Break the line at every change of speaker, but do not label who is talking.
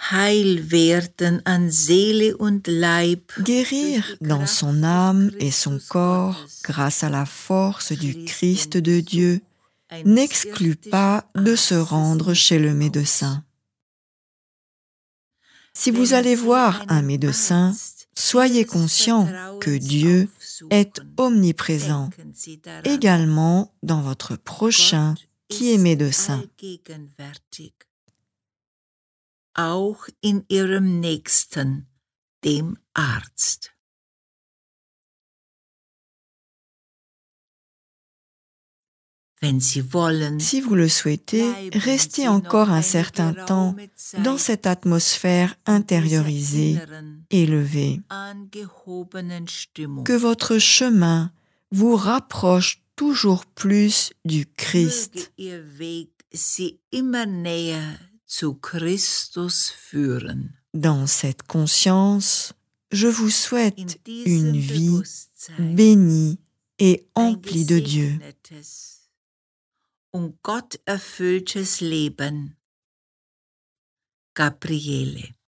Heil werden an Seele und Leib.
Guérir dans son âme et son corps grâce à la force du Christ de Dieu n'exclut pas de se rendre chez le médecin. Si vous allez voir un médecin, soyez conscient que Dieu est omniprésent, également dans votre prochain qui est médecin.
Auch in ihrem Nächsten, dem Arzt.
Si vous le souhaitez, restez encore un certain temps dans cette atmosphère intériorisée, élevée. Que votre chemin vous rapproche toujours plus du Christ. Dans cette conscience, je vous souhaite une vie bénie et emplie de Dieu.
Und Gott erfülltes Leben. Gabriele.